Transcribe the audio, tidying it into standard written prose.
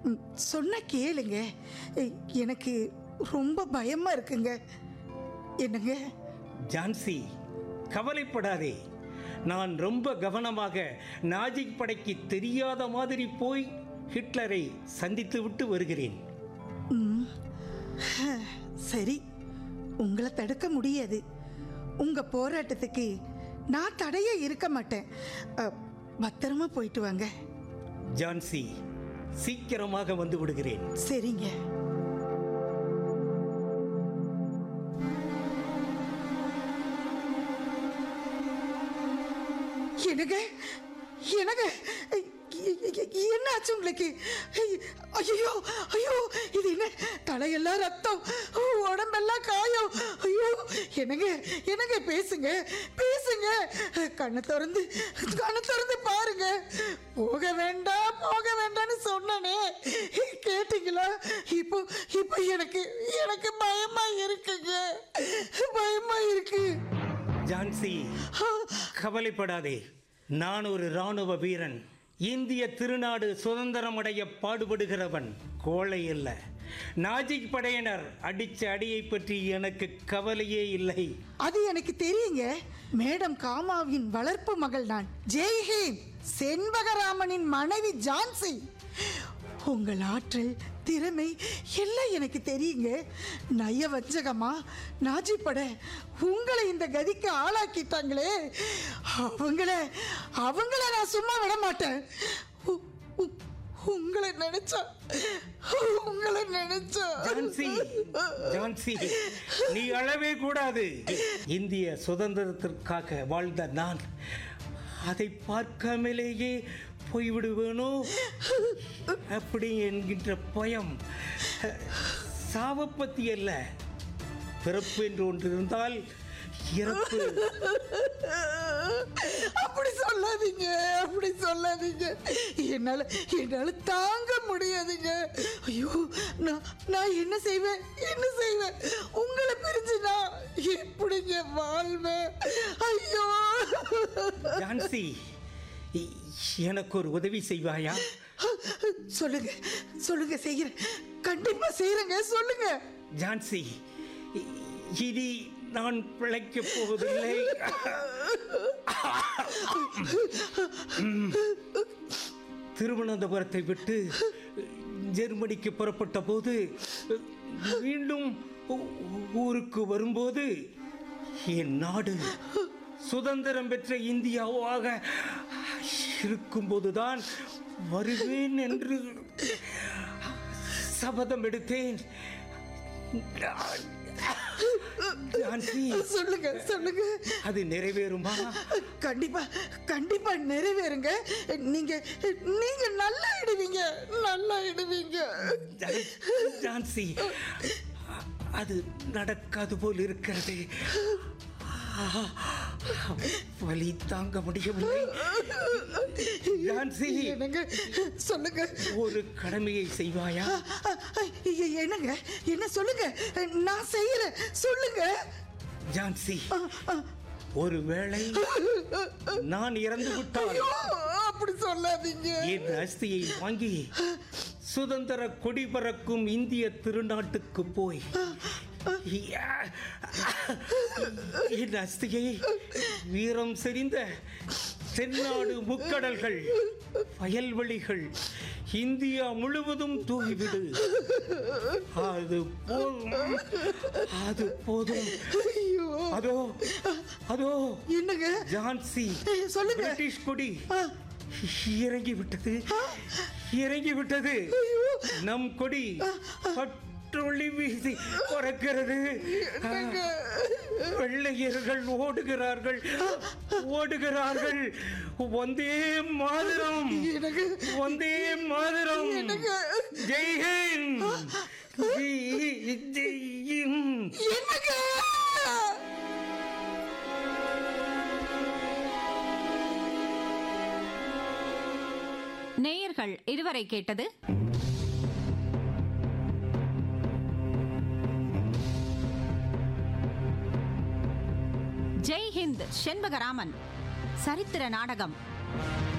சொன்ன கேளுங்க. எனக்கு ரொம்ப பயமா இருக்குங்க. என்னங்க? ஜான்சி, கவலைப்படாதே. நான் ரொம்ப கவனமாக நாஜிக் படைக்கு தெரியாத மாதிரி போய் ஹிட்லரை சந்தித்து விட்டு வருகிறேன். சரி, உங்களை தடுக்க முடியாது. உங்க போராட்டத்துக்கு நான் தடையே இருக்க மாட்டேன். பத்திரமா போயிட்டு வாங்க. ஜான்சி, சீக்கிரமாக வந்து விடுகிறேன். சரிங்க. எனக்கு எனக்கு என்ன ஆச்சு உங்களுக்கு? ஐயோ ஐயோ, இது என்ன? தலையெல்லாம் ரத்தம், உடம்பெல்லாம் காயம். ஐயோ, என்னங்க என்னங்க? பேசுங்க பேசுங்க. கண்ணை திறந்து பாருங்க. போக வேண்டாம் போக வேண்டாம்னு சொன்னனே, கேட்டீங்களா? இப்போ இப்போ எனக்கு எனக்கு பயமா இருக்குங்க, பயமா இருக்கு. ஜான்சி, கவலைப்படாதே. நான் ஒரு இராணுவ வீரன். இந்திய திருநாடு சுதந்திரமடைய பாடுபடுகிறவன், கோழை அல்ல. நாஜிக் படையினர் அடிச்ச அடியை பற்றி எனக்கு கவலையே இல்லை. அது எனக்கு தெரியுங்க. மேடம் காமாவின் வளர்ப்பு மகள் நான். ஜெய்ஹிந்த். செண்பகராமனின் மனைவி ஜான்சி. உங்கள் ஆற்றல், திறமை எல்லாம் எனக்கு தெரியுங்க. நயவஞ்சகமா நாஜி படை உங்களை இந்த கதிக்கு ஆளாக்கிட்டாங்களே, அவங்கள நான் சும்மா விட மாட்டேன். உங்களை நினைச்சா ஜான்சி, நீ அழவே கூடாது. இந்திய சுதந்திரத்திற்காக வாழ்ந்த நான் அதை பார்க்காமலேயே போய்விடுவேனோ அப்படி என்கின்ற பயம். சாவப்பத்தி அல்ல, பிறப்பு என்று ஒன்று இருந்தால் இறப்பு. அப்படி சொல்லாதீங்க. என்னால தாங்க முடியாதுங்க. ஐயோ, நான் என்ன செய்வேன்? உங்களை பிரிஞ்சு நான் எப்படிங்க வாழ்வேன்? ஐயோ. ஜான்சி, எனக்கு ஒரு உதவி செய்வாயா? சொல்லுங்க. செய்கிறேன், கண்டிப்பா செய்யறேங்க. சொல்லுங்க. ஜான்சி, இனி நான் பிழைக்கப் போவதில்லை. திருவனந்தபுரத்தை விட்டு ஜெர்மனிக்கு புறப்பட்ட போது, மீண்டும் ஊருக்கு வரும்போது, என் நாடு சுதந்திரம் பெற்ற இந்தியாவாக இருக்கும்போதுதான் வருவேன் என்று சபதம் எடுத்தேன். சொல்லுங்க. அது நிறைவேறுமா? கண்டிப்பா நிறைவேறுங்க. நீங்க நல்லா இடுவீங்க. ஜான்சி, அது நடக்காது போல் இருக்கிறது. வலி தாங்க முடியவில்லை. ஜான்சி, சொல்லுங்க. ஒரு கடமையை செய்வாயா? என்னங்க? என்ன? சொல்லுங்க, நான் செய்யறேன். சொல்லுங்க. ஜான்சி, ஒருவேளை நான் இறந்து விட்டால் அப்படி சொல்லாதீங்க. என் அஸ்தியை வாங்கி சுதந்திர கொடி பறக்கும் இந்திய திருநாட்டுக்கு போய் என் அஸ்தியை வீரம் செறிந்த தென்னாடு முக்கடல்கள், வயல்வெளிகள், இந்தியா முழுவதும் தூவிவிடு. அது போதும். அதோ என்னங்க? ஜான்சி, சொல்லுங்க. பிரிட்டிஷ் கொடி இறங்கிவிட்டது. நம் கொடி பற்றொளி வீசி பறக்கிறது. வெள்ளையர்கள் ஓடுகிறார்கள். வந்தே மாதரம், வந்தே மாதரம். ஜெய்ஹிந்த். நேயர்கள் இதுவரை கேட்டது ஜெய்ஹிந்த் செண்பகராமன் சரித்திர நாடகம்.